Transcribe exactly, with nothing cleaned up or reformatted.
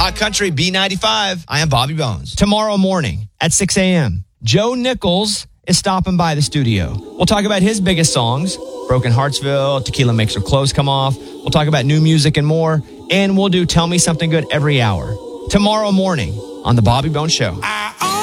Hot Country B ninety-five. I am Bobby Bones. Tomorrow morning at six a.m., Joe Nichols is stopping by the studio. We'll talk about his biggest songs, Broken Heartsville, Tequila Makes Her Clothes Come Off. We'll talk about new music and more. And we'll do Tell Me Something Good every hour. Tomorrow morning on The Bobby Bones Show. I